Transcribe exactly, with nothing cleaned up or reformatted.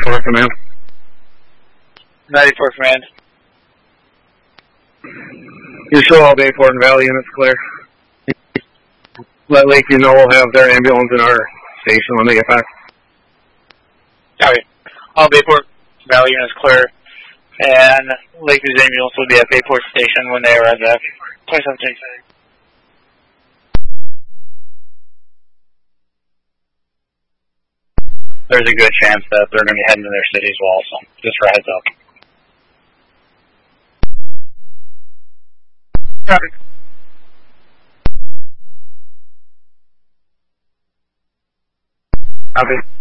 Bayport Command. ninety-four Command. You show all Bayport and Valley units clear. Let Lakeview know we'll have their ambulance in our station when they get back. Copy. All Bayport Valley units clear, and Lakeview's ambulance will be at Bayport Station when they arrive back. twenty-seven thirty-five. There's a good chance that they're going to be heading to their cities also, just for a heads up. Copy. Copy.